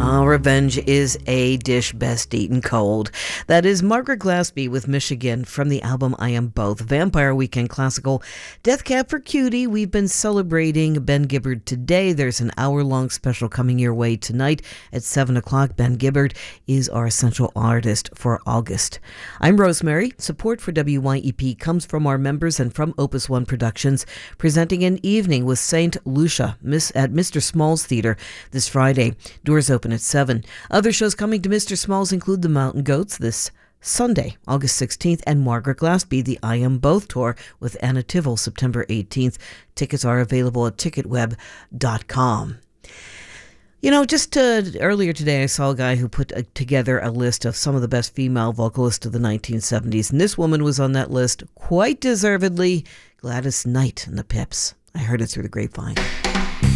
Revenge is a dish best eaten cold. That is Margaret Glaspie with Michigan from the album I Am Both. Vampire Weekend Classical. Death Cab for Cutie. We've been celebrating Ben Gibbard today. There's an hour-long special coming your way tonight at 7 o'clock. Ben Gibbard is our essential artist for August. I'm Rosemary. Support for WYEP comes from our members and from Opus One Productions, presenting an evening with Saint Lucia at Mr. Small's Theater this Friday. Doors open at 7. Other shows coming to Mr. Smalls include the Mountain Goats this Sunday, August 16th, and Margaret Glaspie, the I Am Both tour with Anna Tivell, September 18th. Tickets are available at ticketweb.com. You know, just earlier today I saw a guy who put together a list of some of the best female vocalists of the 1970s, and this woman was on that list quite deservedly. Gladys Knight and the Pips. I heard it through the grapevine.